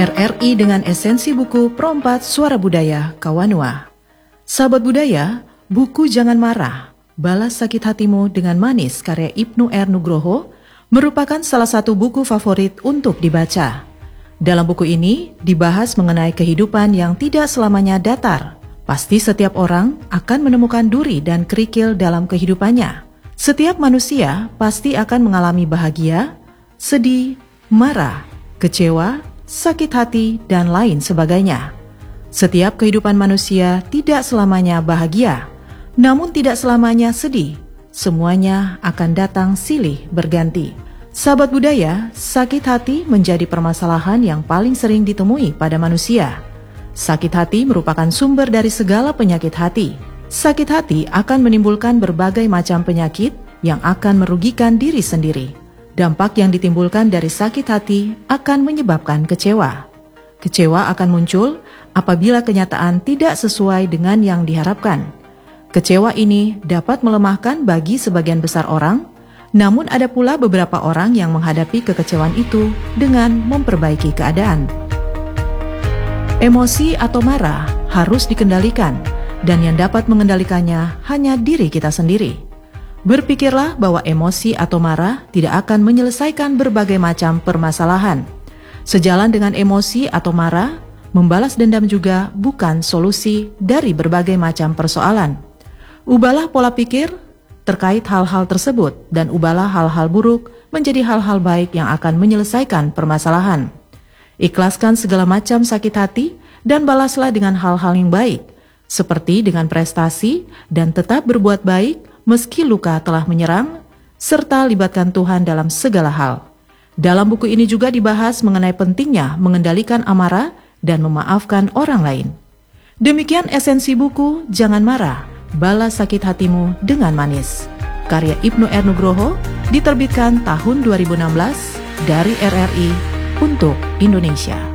RRI dengan esensi buku Perompat Suara Budaya Kawanua. Sahabat budaya, buku Jangan Marah, Balas Sakit Hatimu dengan Manis karya Ibnu R. Nugroho merupakan salah satu buku favorit untuk dibaca. Dalam buku ini dibahas mengenai kehidupan yang tidak selamanya datar. Pasti setiap orang akan menemukan duri dan kerikil dalam kehidupannya. Setiap manusia pasti akan mengalami bahagia, sedih, marah, kecewa, sakit hati, dan lain sebagainya. Setiap kehidupan manusia tidak selamanya bahagia, namun tidak selamanya sedih. Semuanya akan datang silih berganti. Sahabat budaya, sakit hati menjadi permasalahan yang paling sering ditemui pada manusia. Sakit hati merupakan sumber dari segala penyakit hati. Sakit hati akan menimbulkan berbagai macam penyakit yang akan merugikan diri sendiri. Dampak yang ditimbulkan dari sakit hati akan menyebabkan kecewa. Kecewa akan muncul apabila kenyataan tidak sesuai dengan yang diharapkan. Kecewa ini dapat melemahkan bagi sebagian besar orang, namun ada pula beberapa orang yang menghadapi kekecewaan itu dengan memperbaiki keadaan. Emosi atau marah harus dikendalikan, dan yang dapat mengendalikannya hanya diri kita sendiri. Berpikirlah bahwa emosi atau marah tidak akan menyelesaikan berbagai macam permasalahan. Sejalan dengan emosi atau marah, membalas dendam juga bukan solusi dari berbagai macam persoalan. Ubahlah pola pikir terkait hal-hal tersebut dan ubahlah hal-hal buruk menjadi hal-hal baik yang akan menyelesaikan permasalahan. Ikhlaskan segala macam sakit hati dan balaslah dengan hal-hal yang baik, seperti dengan prestasi dan tetap berbuat baik meski luka telah menyerang, serta libatkan Tuhan dalam segala hal. Dalam buku ini juga dibahas mengenai pentingnya mengendalikan amarah dan memaafkan orang lain. Demikian esensi buku Jangan Marah, Balas Sakit Hatimu dengan Manis, karya Ibnu R. Nugroho, diterbitkan tahun 2016 dari RRI untuk Indonesia.